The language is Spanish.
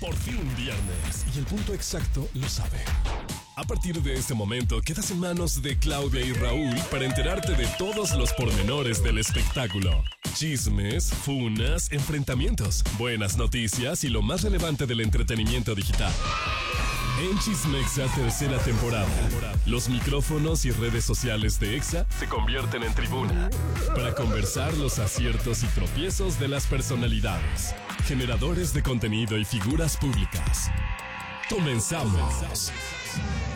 Por fin viernes y el punto exacto lo sabe. A partir de este momento quedas en manos de Claudia y Raúl para enterarte de todos los pormenores del espectáculo. Chismes, funas, enfrentamientos, buenas noticias y lo más relevante del entretenimiento digital. En Chismexa tercera temporada, los micrófonos y redes sociales de Exa se convierten en tribuna para conversar los aciertos y tropiezos de las personalidades, generadores de contenido y figuras públicas. ¡Comenzamos!